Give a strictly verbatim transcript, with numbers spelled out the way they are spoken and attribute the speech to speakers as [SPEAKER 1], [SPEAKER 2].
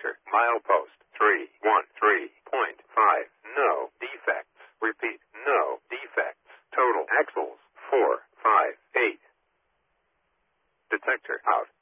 [SPEAKER 1] Detector. Milepost three one three point five. No defects. Repeat. No defects. Total axles four five eight. Detector out.